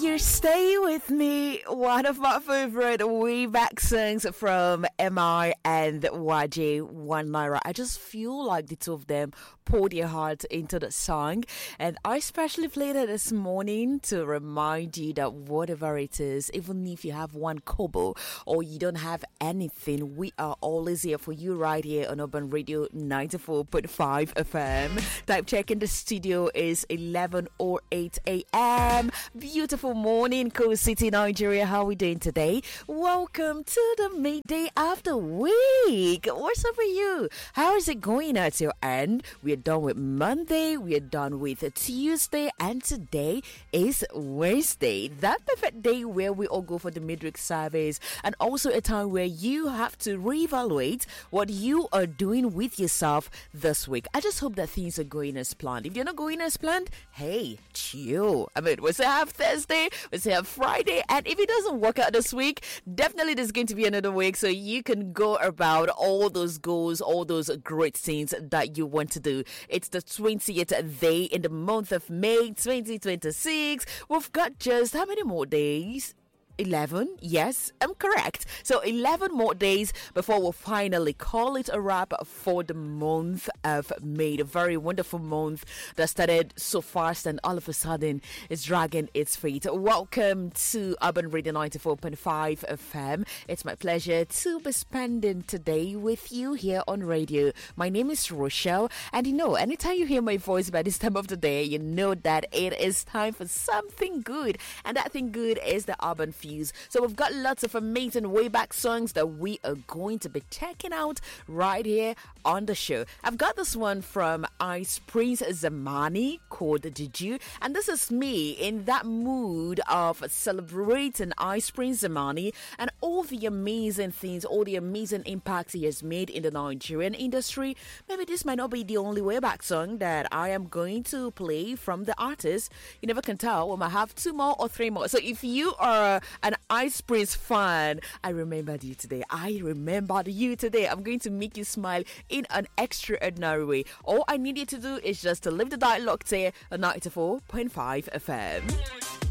You Stay With Me, one of my favorite way back songs from MI and YJ, One Naira. I just feel like the two of them poured their heart into the song, and I especially played it this morning to remind you that whatever it is, even if you have one kobo or you don't have anything, we are always here for you right here on Urban Radio 94.5 FM. Time check in the studio is 11:08 a.m. Beautiful morning, Coast City, Nigeria. How are we doing today? Welcome to the midday after week. What's up for you? How is it going at your end? We're done with Monday, we're done with Tuesday, and today is Wednesday. That perfect day where we all go for the midweek service, and also a time where you have to reevaluate what you are doing with yourself this week. I just hope that things are going as planned. If you're not going as planned, hey, chill. I mean, we still have Thursday, we still have Friday, and if it doesn't work out this week, definitely there's going to be another week so you can go about all those goals, all those great things that you want to do. It's the 20th day in the month of May 2026. We've got just how many more days? 11? Yes, I'm correct. So 11 more days before we'll finally call it a wrap for the month of May. The very wonderful month that started so fast and all of a sudden is dragging its feet. Welcome to Urban Radio 94.5 FM. It's my pleasure to be spending today with you here on radio. My name is Rochelle, and you know, anytime you hear my voice by this time of the day, you know that it is time for something good, and that thing good is the Urban Fuse. So we've got lots of amazing way back songs that we are going to be checking out right here on the show. I've got this one from Ice Prince Zamani called Juju, and this is me in that mood of celebrating Ice Prince Zamani and all the amazing things, all the amazing impacts he has made in the Nigerian industry. Maybe this might not be the only way back song that I am going to play from the artist. You never can tell. We might have 2 more or 3 more. So if you are an Ice Prince fan, I remembered you today. I'm going to make you smile in an extraordinary way. All I need you to do is just to leave the dialogue there on 94.5 FM.